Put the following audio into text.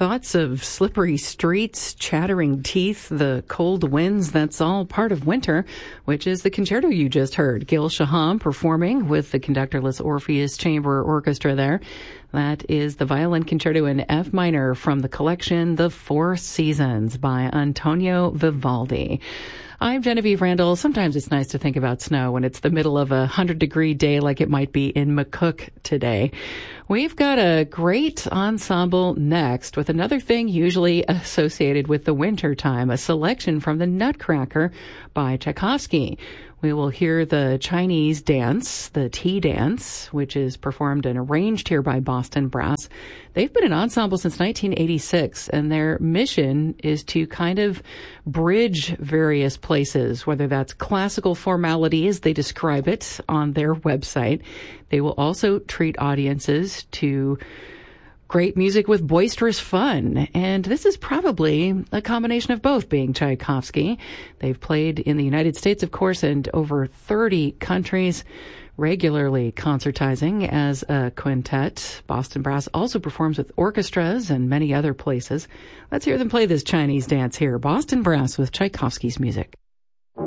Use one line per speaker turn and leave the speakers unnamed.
thoughts of slippery streets, chattering teeth, the cold winds, that's all part of winter, which is the concerto you just heard. Gil Shaham performing with the conductorless Orpheus Chamber Orchestra there. That is the violin concerto in F minor from the collection The Four Seasons by Antonio Vivaldi. I'm Genevieve Randall. Sometimes it's nice to think about snow when it's the middle of a 100-degree day like it might be in McCook today. We've got a great ensemble next with another thing usually associated with the winter time, a selection from the Nutcracker by Tchaikovsky. We will hear the Chinese dance, the tea dance, which is performed and arranged here by Boston Brass. They've been an ensemble since 1986, and their mission is to kind of bridge various places, whether that's classical formality as they describe it on their website. They will also treat audiences to great music with boisterous fun. And this is probably a combination of both, being Tchaikovsky. They've played in the United States, of course, and over 30 countries, regularly concertizing as a quintet. Boston Brass also performs with orchestras and many other places. Let's hear them play this Chinese dance here. Boston Brass with Tchaikovsky's music.